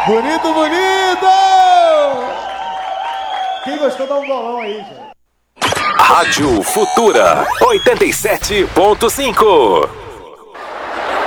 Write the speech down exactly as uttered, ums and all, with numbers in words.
Bonito, bonito! Quem gostou, dá um bolão aí, gente. Rádio Futura oitenta e sete ponto cinco.